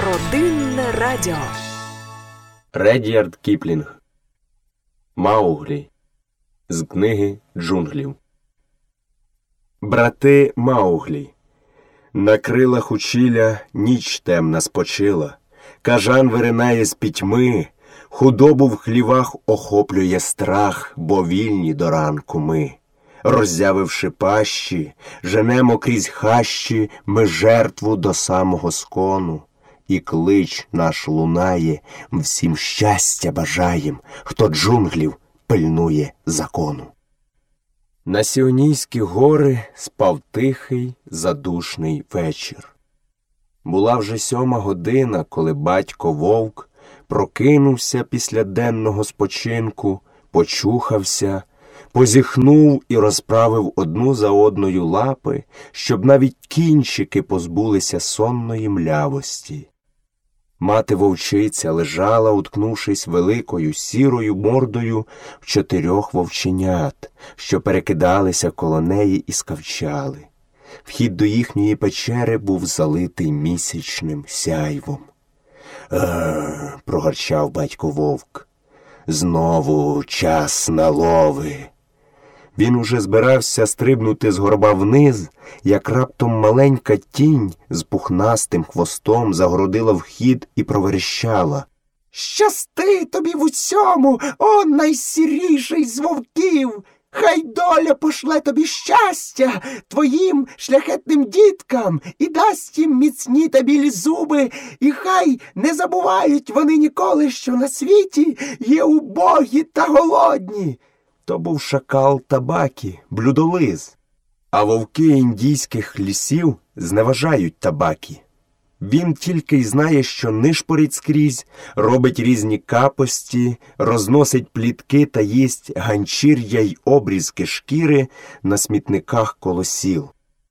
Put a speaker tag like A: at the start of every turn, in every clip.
A: Родинне радіо.
B: Ред'ярд Кіплінг. Мауглі. З книги «Джунглів». Брати Мауглі. На крилах учіля ніч темна спочила, кажан виринає з пітьми, худобу в хлівах охоплює страх, бо вільні до ранку ми. Роззявивши пащі, женемо крізь хащі ми жертву до самого скону. І клич наш лунає, всім щастя бажаєм, хто джунглів пильнує закону. На Сіонійські гори спав тихий, задушний вечір. Була вже 7 година, коли батько вовк прокинувся після денного спочинку, почухався, позіхнув і розправив одну за одною лапи, щоб навіть кінчики позбулися сонної млявості. Мати-вовчиця лежала, уткнувшись великою сірою мордою в 4 вовченят, що перекидалися коло неї і скавчали. Вхід до їхньої печери був залитий місячним сяйвом. Прогарчав батько вовк. «Знову час на лови!» Він уже збирався стрибнути з горба вниз, як раптом маленька тінь з пухнастим хвостом загородила вхід і проверещала. «Щасти тобі в усьому, о найсіріший з вовків! Хай доля пошле тобі щастя твоїм шляхетним діткам і дасть їм міцні та білі зуби, і хай не забувають вони ніколи, що на світі є убогі та голодні!» То був шакал Табакі, блюдолиз. А вовки індійських лісів зневажають Табакі. Він тільки й знає, що нишпорить скрізь, робить різні капості, розносить плітки та їсть ганчір'я й обрізки шкіри на смітниках коло сіл.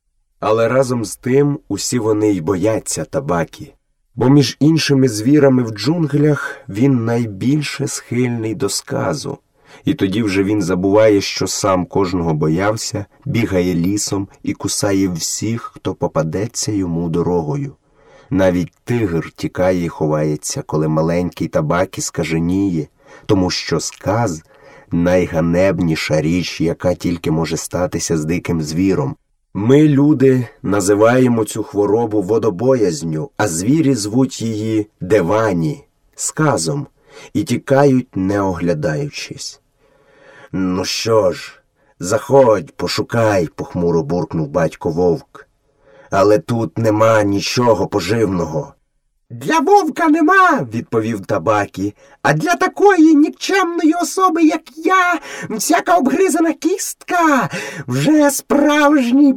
B: Але разом з тим усі вони й бояться Табакі, бо між іншими звірами в джунглях він найбільше схильний до сказу. І тоді вже він забуває, що сам кожного боявся, бігає лісом і кусає всіх, хто попадеться йому дорогою. Навіть тигр тікає і ховається, коли маленький Табакі скаженіє, тому що сказ – найганебніша річ, яка тільки може статися з диким звіром. Ми, люди, називаємо цю хворобу водобоязню, а звірі звуть її девані, сказом, і тікають, не оглядаючись. «Ну що ж, заходь, пошукай», – похмуро буркнув батько вовк. «Але тут нема нічого поживного». «Для вовка нема», – відповів Табакі, «а для такої нікчемної особи, як я, всяка обгризана кістка вже справжній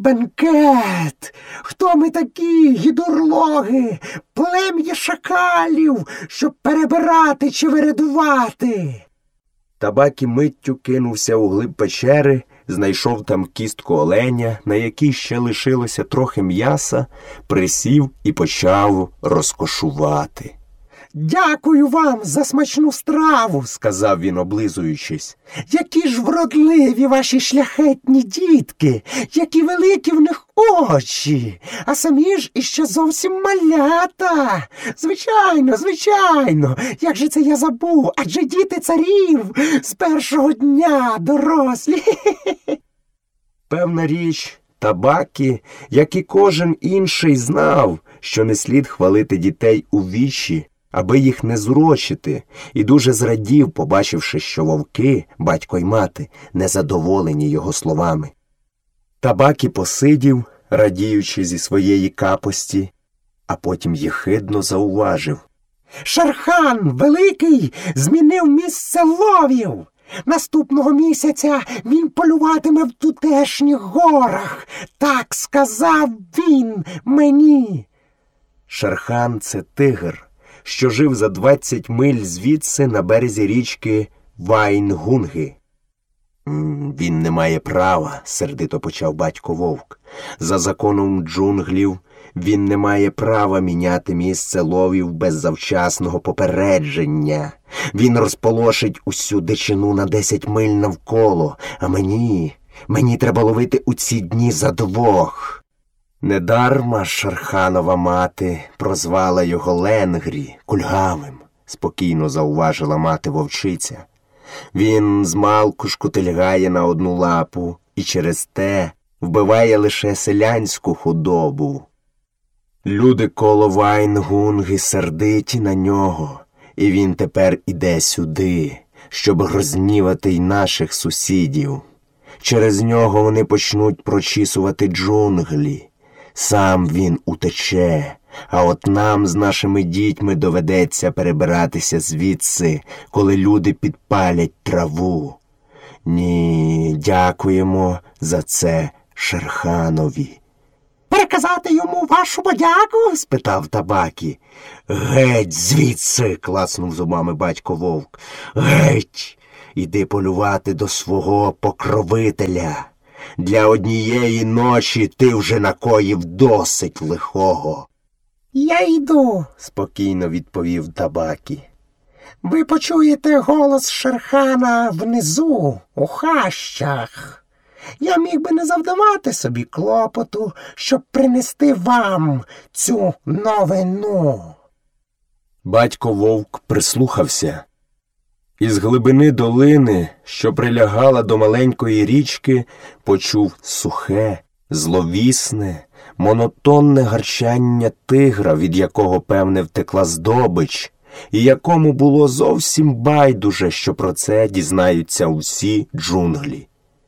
B: бенкет. Хто ми такі, гідурлоги, плем'я шакалів, щоб перебирати чи вередувати?» Табакі миттю кинувся у глиб печери, знайшов там кістку оленя, на якій ще лишилося трохи м'яса, присів і почав розкошувати. «Дякую вам за смачну страву», – сказав він, облизуючись. «Які ж вродливі ваші шляхетні дітки, які великі в них очі, а самі ж іще зовсім малята. Звичайно, звичайно, як же це я забув, адже діти царів з першого дня дорослі». Певна річ, Табакі, як і кожен інший, знав, що не слід хвалити дітей у вічі, аби їх не зурочити, і дуже зрадів, побачивши, що вовки, батько й мати, незадоволені його словами. Табакі посидів, радіючи зі своєї капості, а потім єхидно зауважив. «Шерхан Великий змінив місце ловів. Наступного місяця він полюватиме в тутешніх горах. Так сказав він мені». Шерхан – це тигр, що жив за 20 миль звідси на березі річки Вайнгунги. «Він не має права», – сердито почав батько вовк. «За законом джунглів він не має права міняти місце ловів без завчасного попередження. Він розполошить усю дичину на 10 миль навколо, а мені треба ловити у ці дні за 2. Недарма Шерханова мати прозвала його Ленгрі, кульгавим, спокійно зауважила мати-вовчиця. Він змалку шкутильгає на одну лапу і через те вбиває лише селянську худобу. Люди коло Вайнгунги сердиті на нього, і він тепер іде сюди, щоб рознівати й наших сусідів. Через нього вони почнуть прочісувати джунглі. Сам він утече, а от нам з нашими дітьми доведеться перебиратися звідси, коли люди підпалять траву. Ні, дякуємо за це Шерханові. «Переказати йому вашу подяку?» – спитав Табакі. «Геть звідси!» – клацнув зубами батько Вовк. «Геть! Іди полювати до свого покровителя. Для однієї ночі ти вже накоїв досить лихого». «Я йду», – спокійно відповів Табакі. «Ви почуєте голос Шерхана внизу, у хащах. Я міг би не завдавати собі клопоту, щоб принести вам цю новину». Батько Вовк прислухався. Із глибини долини, що прилягала до маленької річки, почув сухе, зловісне, монотонне гарчання тигра, від якого, певне, втекла здобич, і якому було зовсім байдуже, що про це дізнаються усі джунглі.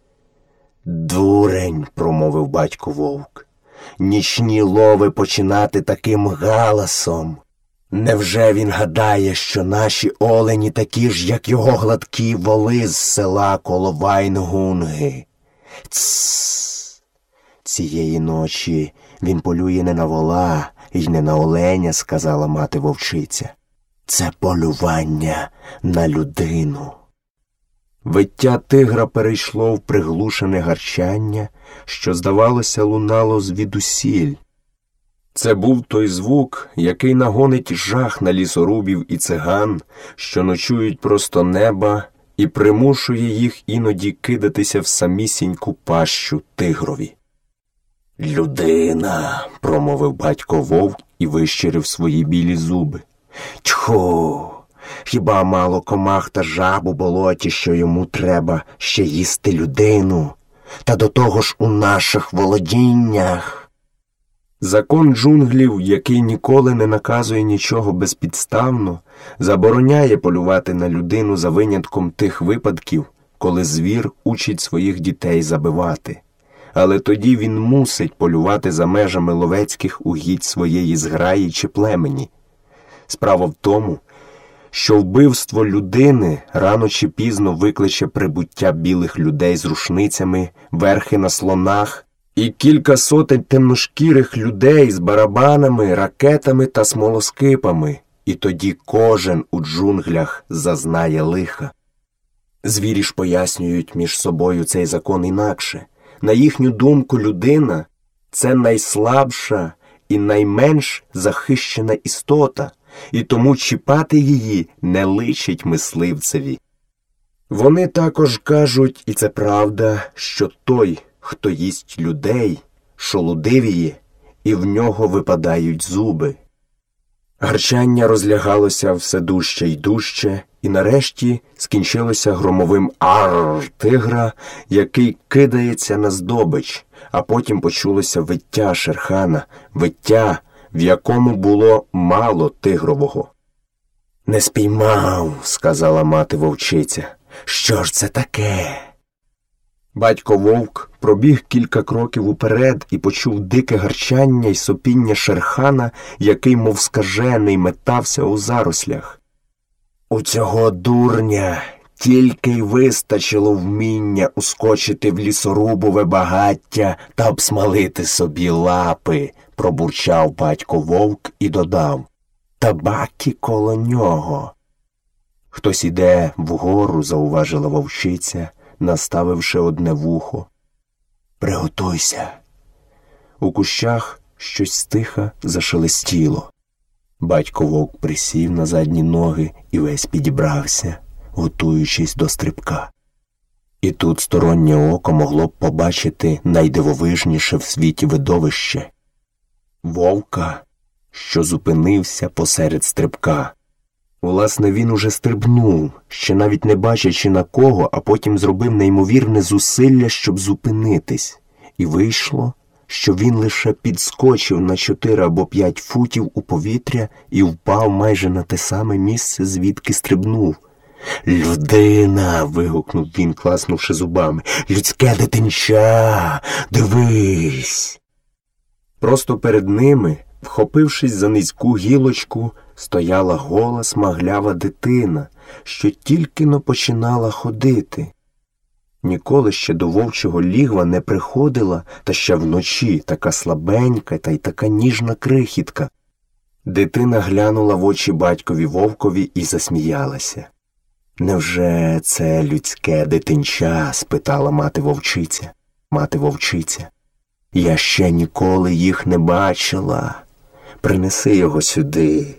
B: «Дурень», – промовив батько Вовк, – «нічні лови починати таким галасом. Невже він гадає, що наші олені такі ж, як його гладкі воли з села коло Вайнгунги? Цсс! Цієї ночі він полює не на вола і не на оленя», – сказала мати-вовчиця. «Це полювання на людину». Виття тигра перейшло в приглушене гарчання, що, здавалося, лунало звідусіль. Це був той звук, який нагонить жах на лісорубів і циган, що ночують просто неба, і примушує їх іноді кидатися в самісіньку пащу тигрові. «Людина», – промовив батько Вовк і вищирив свої білі зуби. «Тьху! Хіба мало комах та жаб у болоті, що йому треба ще їсти людину? Та до того ж у наших володіннях». Закон джунглів, який ніколи не наказує нічого безпідставно, забороняє полювати на людину за винятком тих випадків, коли звір учить своїх дітей забивати. Але тоді він мусить полювати за межами ловецьких угідь своєї зграї чи племені. Справа в тому, що вбивство людини рано чи пізно викличе прибуття білих людей з рушницями, верхи на слонах і кілька сотень темношкірих людей з барабанами, ракетами та смолоскипами, і тоді кожен у джунглях зазнає лиха. Звірі ж пояснюють між собою цей закон інакше. На їхню думку, людина – це найслабша і найменш захищена істота, і тому чіпати її не личить мисливцеві. Вони також кажуть, і це правда, що той, хто їсть людей, шолудивіє, і в нього випадають зуби. Гарчання розлягалося все дужче й дужче, і нарешті скінчилося громовим «арр» тигра, який кидається на здобич, а потім почулося виття Шерхана, виття, в якому було мало тигрового. «Не спіймав», – сказала мати-вовчиця. «Що ж це таке?» Батько Вовк пробіг кілька кроків уперед і почув дике гарчання й сопіння Шерхана, який, мов скажений, метався у зарослях. У цього дурня тільки й вистачило вміння ускочити в лісорубове багаття та обсмалити собі лапи, пробурчав батько Вовк і додав: Табакі коло нього. Хтось іде вгору, зауважила вовчиця, наставивши одне вухо. Приготуйся. У кущах щось стиха зашелестіло. Батько Вовк присів на задні ноги і весь підібрався, готуючись до стрибка. І тут стороннє око могло б побачити найдивовижніше в світі видовище. Вовка, що зупинився посеред стрибка. Власне, він уже стрибнув, ще навіть не бачачи на кого, а потім зробив неймовірне зусилля, щоб зупинитись. І вийшло, що він лише підскочив на 4 або 5 футів у повітря і впав майже на те саме місце, звідки стрибнув. «Людина!» – вигукнув він, класнувши зубами. «Людське дитинча! Дивись!» Просто перед ними, вхопившись за низьку гілочку, стояла гола смаглява дитина, що тільки-но починала ходити. Ніколи ще до вовчого лігва не приходила, та ще вночі, така слабенька та й така ніжна крихітка. Дитина глянула в очі батькові вовкові і засміялася. «Невже це людське дитинча?» – спитала мати-вовчиця. Мати-вовчиця. «Я ще ніколи їх не бачила. Принеси його сюди».